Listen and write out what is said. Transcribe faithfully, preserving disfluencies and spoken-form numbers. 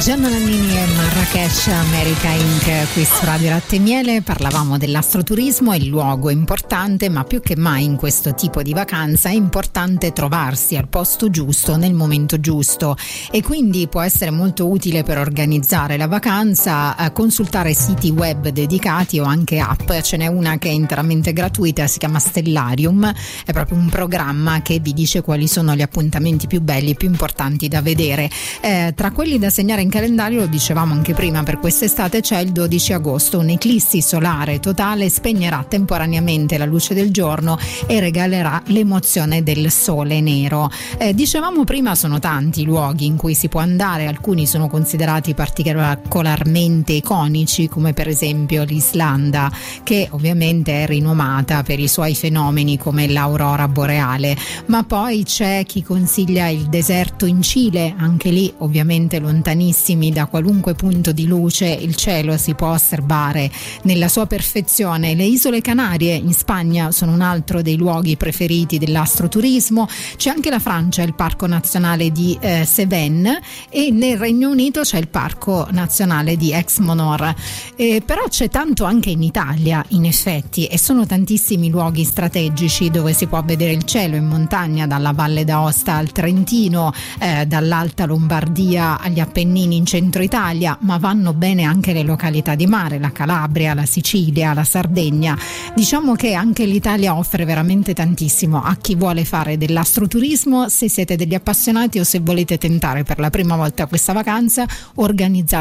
Gianna Nannini e Marrakesh America Incorporated qui su Radio Latte e Miele. Parlavamo dell'astroturismo, il luogo è importante, ma più che mai in questo tipo di vacanza è importante trovarsi al posto giusto nel momento giusto, e quindi può essere molto utile per organizzare la vacanza eh, consultare siti web dedicati o anche app. Ce n'è una che è interamente gratuita, si chiama Stellarium, è proprio un programma che vi dice quali sono gli appuntamenti più belli, più importanti da vedere. Eh, tra quelli da segnare in calendario, lo dicevamo anche prima, per quest'estate c'è il dodici agosto, un'eclissi solare totale spegnerà temporaneamente la luce del giorno e regalerà l'emozione del sole nero. Eh, dicevamo prima, sono tanti i luoghi in cui si può andare, alcuni sono considerati particolarmente iconici, come per esempio l'Islanda, che ovviamente è rinomata per i suoi fenomeni come l'aurora boreale, ma poi c'è chi consiglia il deserto in Cile, anche lì ovviamente lontanissimi da qualunque punto di luce il cielo si può osservare nella sua perfezione. Le isole Canarie in Spagna sono un altro dei luoghi preferiti dell'astroturismo. C'è anche la Francia, il parco nazionale di eh, Cévennes, e nel Regno Unito c'è il parco nazionale di Exmonor. Eh, però c'è tanto anche in Italia, in effetti, e sono tantissimi luoghi strategici dove si può vedere il cielo in montagna, dalla Valle d'Aosta al Trentino, eh, dall'Alta Lombardia agli Appennini in centro Italia, ma vanno bene anche le località di mare, la Calabria, la Sicilia, la Sardegna. Diciamo che anche l'Italia offre veramente tantissimo a chi vuole fare dell'astroturismo. Se siete degli appassionati o se volete tentare per la prima volta questa vacanza, organizzate